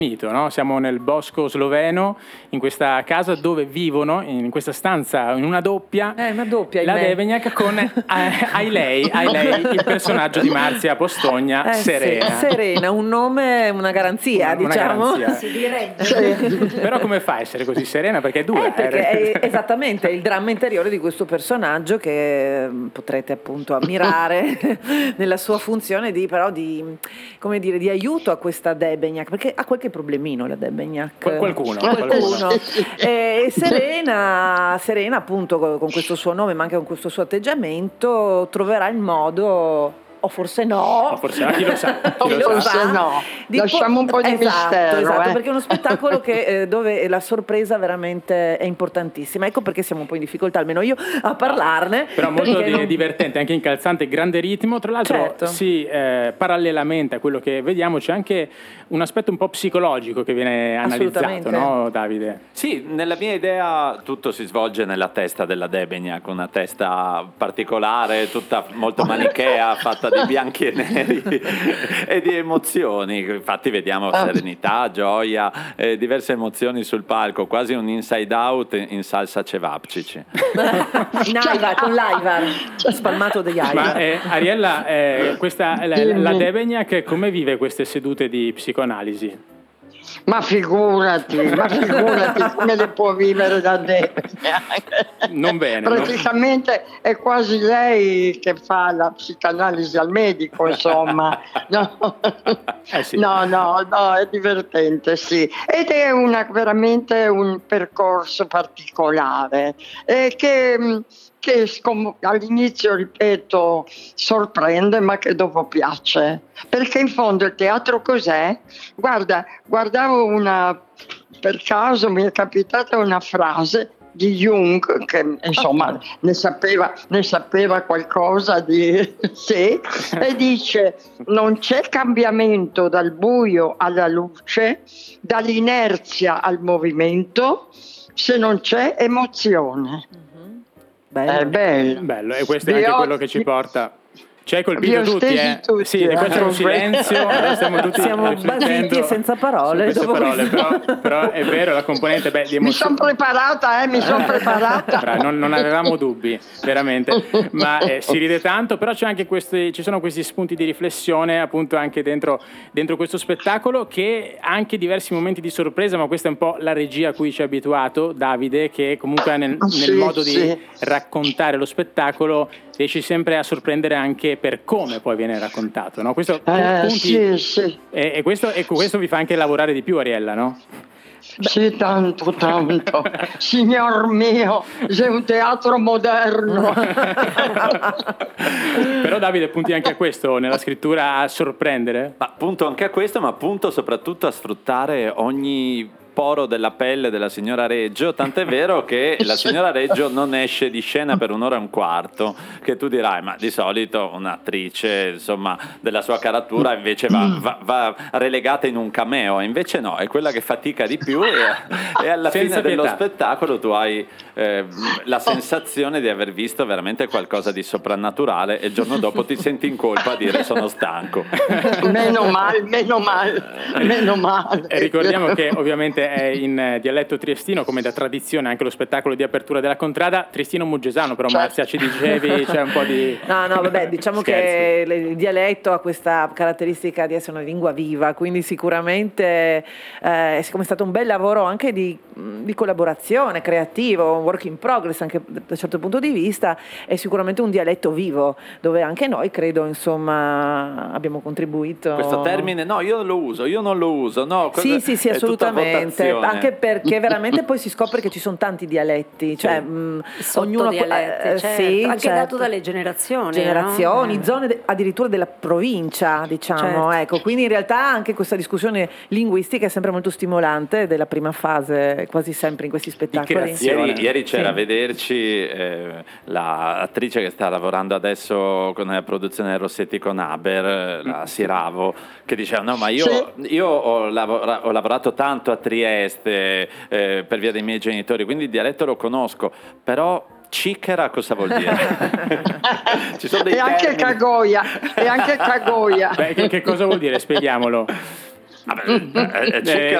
mito, no? Siamo nel bosco sloveno, in questa casa dove vivono, in questa stanza, in una doppia la Debeniak con lei il personaggio di Marzia Postogna, Serena. Sì, Serena, un nome, una garanzia, diciamo. Garanzia. Si direbbe. Però come fa a essere così serena? Perché è dura. Perché è esattamente il dramma interiore di questo personaggio che potrete appunto ammirare nella sua funzione di aiuto a questa Debeniak, perché ha qualche problemino la Debeniak. Qualcuno. E Serena appunto con questo suo nome ma anche con questo suo atteggiamento troverà il modo, o forse no, chi lo sa, no, lasciamo un po' di mistero. Esatto, perché è uno spettacolo dove la sorpresa veramente è importantissima. Ecco perché siamo un po' in difficoltà, almeno io, a parlarne. Però molto divertente, anche incalzante, grande ritmo. Tra l'altro, parallelamente a quello che vediamo c'è anche un aspetto un po' psicologico che viene analizzato, no, Davide? Sì, nella mia idea tutto si svolge nella testa della Debeniak, una testa particolare, tutta molto manichea, fatta di bianchi e neri e di emozioni. Infatti vediamo serenità, gioia, diverse emozioni sul palco, quasi un inside out in salsa cevapcici. Con l'Aivar, spalmato degli Aivar. Ma Ariella, la Debeniak come vive queste sedute di psicoanalisi? Ma figurati come le può vivere la Debeniak. Non bene. Praticamente è quasi lei che fa la psicanalisi al medico, insomma. No, sì. no, è divertente, sì. Ed è veramente un percorso particolare che all'inizio, ripeto, sorprende, ma che dopo piace. Perché in fondo il teatro cos'è? Guardavo per caso mi è capitata una frase di Jung, che insomma ne sapeva qualcosa di sé, e dice: non c'è cambiamento dal buio alla luce, dall'inerzia al movimento, se non c'è emozione. Bello, e questo è anche quello che ci porta. Ci hai colpito tutti, tutti. Sì, c'è un silenzio, stiamo tutti basiti e senza parole. Però è vero, la componente di emozione. Mi sono preparata. Non avevamo dubbi, veramente. Ma si ride tanto, però ci sono questi spunti di riflessione appunto anche dentro questo spettacolo, che ha anche diversi momenti di sorpresa, ma questa è un po' la regia a cui ci ha abituato Davide, che comunque nel modo di raccontare lo spettacolo riesci sempre a sorprendere anche per come poi viene raccontato, no? Questo e questo vi fa anche lavorare di più, Ariella, no? Sì, tanto. Signor mio, sei un teatro moderno. Però Davide punti anche a questo nella scrittura, a sorprendere? Ma punto anche a questo, ma punto soprattutto a sfruttare ogni poro della pelle della signora Reggio, tant'è vero che la signora Reggio non esce di scena per 1 ora e un quarto, che tu dirai, ma di solito un'attrice insomma della sua caratura invece va relegata in un cameo, e invece no, è quella che fatica di più, e alla fine dello spettacolo tu hai la sensazione di aver visto veramente qualcosa di soprannaturale, e il giorno dopo ti senti in colpa a dire sono stanco. Meno male. E ricordiamo che ovviamente è in dialetto triestino, come da tradizione anche lo spettacolo di apertura della Contrada, triestino-muggesano, però Marzia ci dicevi c'è un po' di... No, vabbè, diciamo che il dialetto ha questa caratteristica di essere una lingua viva, quindi sicuramente siccome è stato un bel lavoro anche di collaborazione creativo, un work in progress anche da un certo punto di vista, è sicuramente un dialetto vivo, dove anche noi credo insomma abbiamo contribuito. Questo termine io non lo uso, no? Sì, assolutamente, anche perché veramente poi si scopre che ci sono tanti dialetti, cioè ognuno dialetti, anche dato dalle generazioni, no? Zone addirittura della provincia, diciamo, ecco, quindi in realtà anche questa discussione linguistica è sempre molto stimolante, della prima fase quasi sempre in questi spettacoli. Ieri c'era a vederci l'attrice che sta lavorando adesso con la produzione Rossetti con Haber, la Siravo, che diceva no, ma io ho lavorato tanto a Trieste per via dei miei genitori, quindi il dialetto lo conosco, però Cicchera cosa vuol dire? Ci sono dei anche Cagoia. Beh, che cosa vuol dire? Spieghiamolo. Vabbè,